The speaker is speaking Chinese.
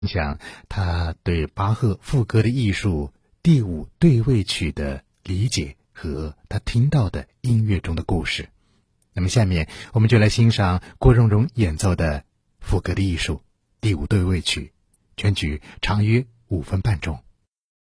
享他对巴赫赋歌的艺术第五对位曲的理解和他听到的音乐中的故事。那么下面我们就来欣赏郭蓉蓉演奏的赋歌的艺术第五对位曲，全曲长约5分半钟。